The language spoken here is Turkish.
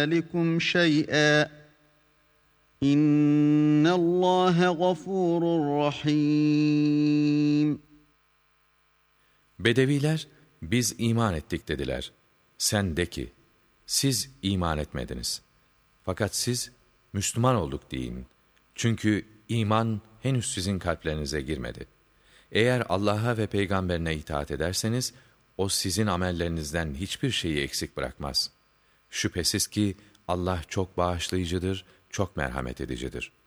ذَٰلِكُمْ شَيْئًا اِنَّ اللّٰهَ غَفُورٌ رَحِيمٌ. Bedeviler, biz iman ettik dediler. Sen de ki, siz iman etmediniz. Fakat siz, Müslüman olduk deyin. Çünkü iman henüz sizin kalplerinize girmedi. Eğer Allah'a ve peygamberine itaat ederseniz, o sizin amellerinizden hiçbir şeyi eksik bırakmaz. Şüphesiz ki Allah çok bağışlayıcıdır, çok merhamet edicidir.